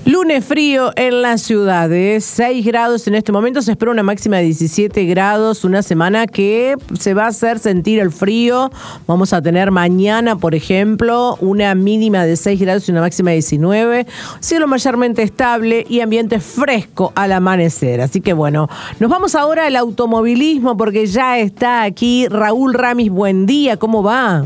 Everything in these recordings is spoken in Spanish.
Lunes frío en la ciudad, de 6 grados en este momento, se espera una máxima de 17 grados, una semana que se va a hacer sentir el frío. Vamos a tener mañana, por ejemplo, una mínima de 6 grados y una máxima de 19, cielo mayormente estable y ambiente fresco al amanecer. Así que bueno, nos vamos ahora al automovilismo porque ya está aquí Raúl Ramis. Buen día, ¿cómo va?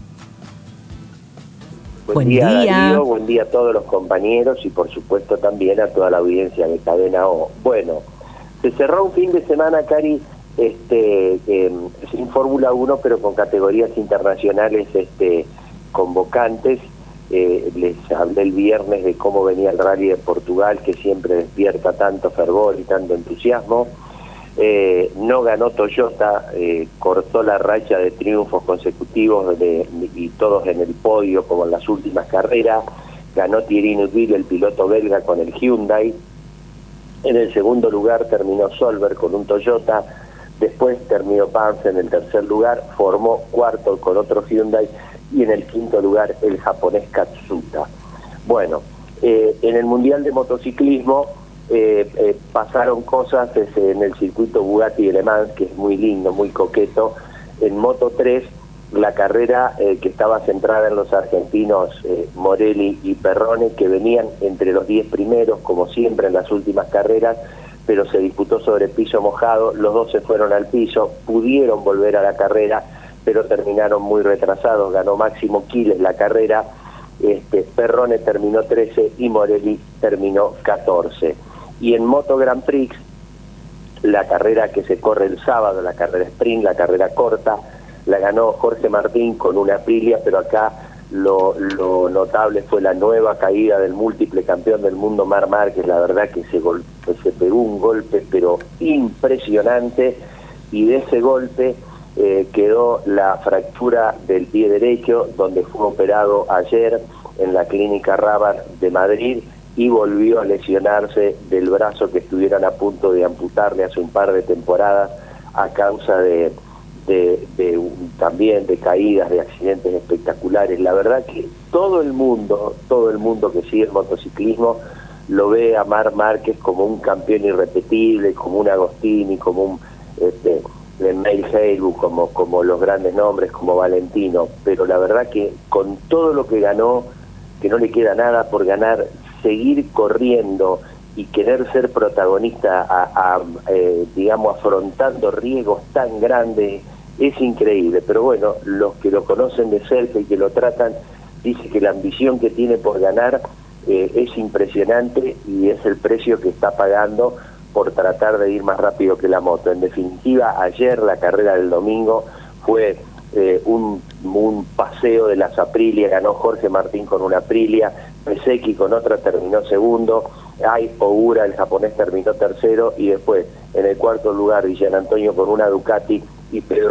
Buen día, Darío, buen día a todos los compañeros y por supuesto también a toda la audiencia de Cadena O. Bueno, se cerró un fin de semana, Cari, sin Fórmula 1, pero con categorías internacionales convocantes. Les hablé el viernes de cómo venía el Rally de Portugal, que siempre despierta tanto fervor y tanto entusiasmo. No ganó Toyota, cortó la racha de triunfos consecutivos y todos en el podio como en las últimas carreras. Ganó Thierry Neuville, el piloto belga, con el Hyundai. En el segundo lugar terminó Solberg con un Toyota. Después terminó Pance en el tercer lugar, formó cuarto con otro Hyundai y en el quinto lugar el japonés Katsuta. Bueno, en el Mundial de Motociclismo pasaron cosas en el circuito Bugatti de Le Mans, que es muy lindo, muy coqueto. En Moto 3, la carrera que estaba centrada en los argentinos Morelli y Perrone, que venían entre los 10 primeros, como siempre en las últimas carreras, pero se disputó sobre piso mojado. Los dos se fueron al piso, pudieron volver a la carrera, pero terminaron muy retrasados. Ganó Máximo Quiles la carrera, Perrone terminó 13 y Morelli terminó 14. Y en Moto Grand Prix, la carrera que se corre el sábado, la carrera sprint, la carrera corta, la ganó Jorge Martín con una Aprilia, pero acá lo notable fue la nueva caída del múltiple campeón del mundo Marc Márquez. La verdad que se pegó un golpe pero impresionante, y de ese golpe quedó la fractura del pie derecho, donde fue operado ayer en la clínica Rabat de Madrid, y volvió a lesionarse del brazo que estuvieron a punto de amputarle hace un par de temporadas a causa también de caídas, de accidentes espectaculares. La verdad que todo el mundo que sigue el motociclismo lo ve a Marc Márquez como un campeón irrepetible, como un Agostini, como un Neil Heywood, como los grandes nombres, como Valentino. Pero la verdad que con todo lo que ganó, que no le queda nada por ganar, seguir corriendo y querer ser protagonista digamos, afrontando riesgos tan grandes, es increíble. Pero bueno, los que lo conocen de cerca y que lo tratan, dicen que la ambición que tiene por ganar es impresionante, y es el precio que está pagando por tratar de ir más rápido que la moto. En definitiva, ayer la carrera del domingo fue un paseo de las Aprilia. Ganó Jorge Martín con una Aprilia, Pesecchi con otra terminó segundo, Ai Ogura, el japonés, terminó tercero, y después en el cuarto lugar Villar Antonio con una Ducati y Pedro